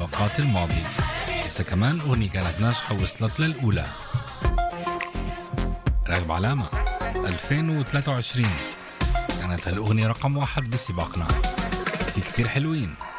السباقات الماضية. لسه كمان أغنية كانت ناجحة وصلت للأولى. راغب علامة 2023 كانت هالأغنية رقم 1 بسباقنا. في كتير حلوين.